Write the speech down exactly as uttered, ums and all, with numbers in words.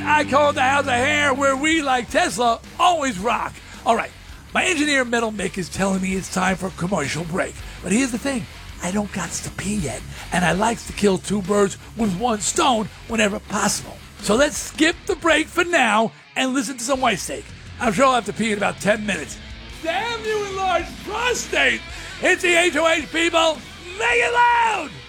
I call it the House of Hair, where we, like Tesla, always rock. All right, my engineer, Metal Mick, is telling me it's time for a commercial break. But here's the thing. I don't got to pee yet, and I likes to kill two birds with one stone whenever possible. So let's skip the break for now and listen to some White Steak. I'm sure I'll have to pee in about ten minutes. Damn you enlarged prostate! It's the H O H, people! Make it loud!